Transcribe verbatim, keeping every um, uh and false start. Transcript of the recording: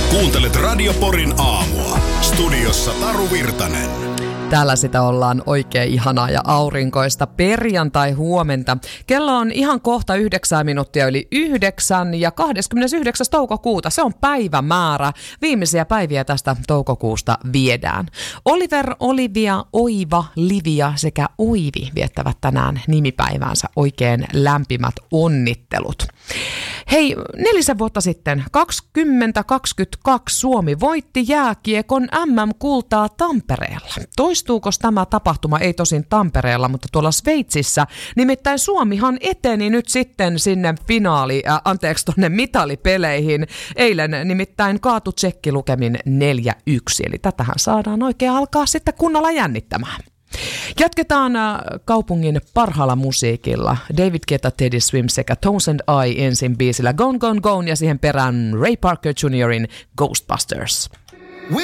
Kuuntelet Radio Porin aamua. Studiossa Taru Virtanen. Täällä sitä ollaan oikein ihanaa ja aurinkoista perjantai-huomenta. Kello on ihan kohta yhdeksän minuuttia yli yhdeksän ja kahdeskymmenesyhdeksäs toukokuuta. Se on päivämäärä. Viimeisiä päiviä tästä toukokuusta viedään. Oliver, Olivia, Oiva, Livia sekä Oivi viettävät tänään nimipäiväänsä. Oikein lämpimät onnittelut. Hei, nelisen vuotta sitten, kaksituhattakaksikymmentäkaksi Suomi voitti jääkiekon M M-kultaa Tampereella. Toistuuko tämä tapahtuma? Ei tosin Tampereella, mutta tuolla Sveitsissä. Nimittäin Suomihan eteni nyt sitten sinne finaali, äh, anteeksi tonne mitalipeleihin. Eilen nimittäin kaatu Tsekki lukemin neljä yksi, eli tätähän saadaan oikein alkaa sitten kunnolla jännittämään. Jatketaan kaupungin parhaalla musiikilla. David Guetta, Teddy Swims sekä Tones and I ensin biisillä Gone Gone Gone ja siihen perään Ray Parker juniorin Ghostbusters.